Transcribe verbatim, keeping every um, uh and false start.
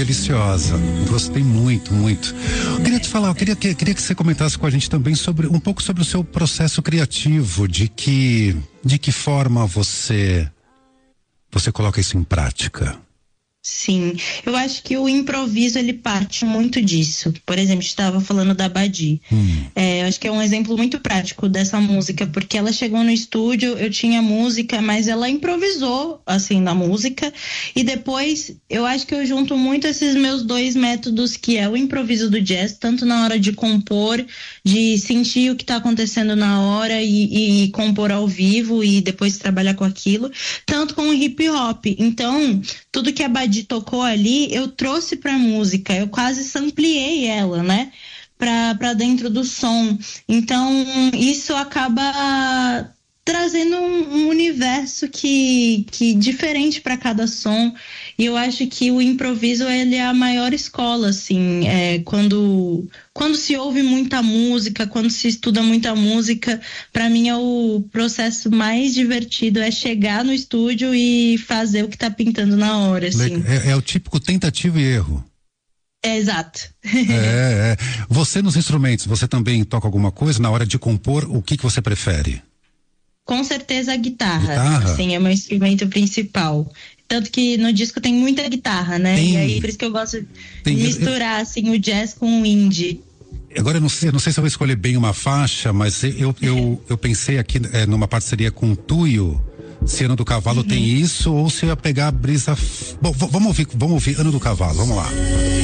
deliciosa. Gostei muito, muito. Eu queria te falar, eu queria, que- queria que você comentasse com a gente também sobre um pouco sobre o seu processo criativo, de que de que forma você você coloca isso em prática. Sim, eu acho que o improviso ele parte muito disso. Por exemplo, estava falando da Badi. Hum. É, eu acho que é um exemplo muito prático dessa música, porque ela chegou no estúdio, eu tinha música, mas ela improvisou assim na música. E depois eu acho que eu junto muito esses meus dois métodos, que é o improviso do jazz, tanto na hora de compor, de sentir o que está acontecendo na hora e, e compor ao vivo e depois trabalhar com aquilo, tanto com o hip hop. Então, tudo que a Badi tocou ali, eu trouxe pra música, eu quase sampleei ela, né? Pra, pra dentro do som. Então, isso acaba trazendo um, um universo que, que diferente para cada som. E eu acho que o improviso, ele é a maior escola, assim, é, quando, quando se ouve muita música, quando se estuda muita música, para mim é o processo mais divertido, é chegar no estúdio e fazer o que tá pintando na hora, assim. É, é o típico tentativa e erro. É, exato. É, é. Você nos instrumentos, você também toca alguma coisa? Na hora de compor, o que que você prefere? Com certeza a guitarra, Guitarra? assim, é meu instrumento principal. Tanto que no disco tem muita guitarra, né? Tem. E aí por isso que eu gosto de Tem. misturar, assim, o jazz com o indie. Agora eu não sei, não sei se eu vou escolher bem uma faixa, mas eu, eu, eu pensei aqui é, numa parceria com o Tuyo, se Ano do Cavalo Uhum. tem isso, ou se eu ia pegar a brisa. F- Bom, v- vamos ouvir, vamos ouvir Ano do Cavalo, vamos lá.